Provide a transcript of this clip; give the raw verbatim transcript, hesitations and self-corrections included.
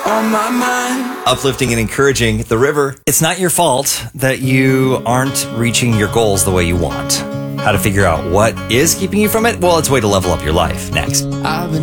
on my mind. Uplifting and encouraging The River. It's not your fault that you aren't reaching your goals the way you want. How to figure out what is keeping you from it? Well, it's a way to level up your life. Next. I've been